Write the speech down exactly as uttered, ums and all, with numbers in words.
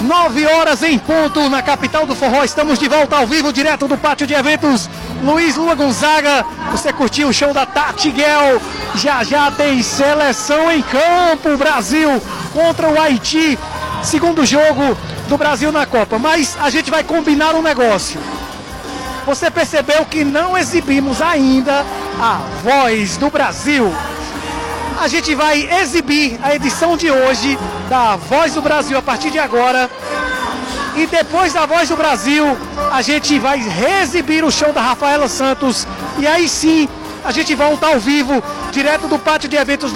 nove horas em ponto na capital do forró. Estamos de volta ao vivo, direto do pátio de eventos Luiz Lula Gonzaga. Você curtiu o show da Tati Guel? Já já tem seleção em campo, Brasil contra o Haiti, segundo jogo do Brasil na Copa. Mas a gente vai combinar um negócio. Você percebeu que não exibimos ainda a voz do Brasil? A gente vai exibir a edição de hoje da Voz do Brasil a partir de agora. E depois da Voz do Brasil, a gente vai reexibir o show da Rafaela Santos. E aí sim, a gente volta ao vivo, direto do pátio de eventos